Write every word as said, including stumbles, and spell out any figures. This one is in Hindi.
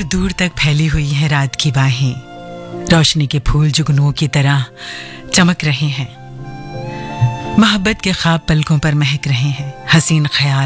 दूर तक फैली हुई हैं रात की बाहें, रोशनी के फूल जुगनुओं की तरह चमक रहे हैं। मोहब्बत के ख्वाब पलकों पर महक रहे हैं, हसीन ख्याल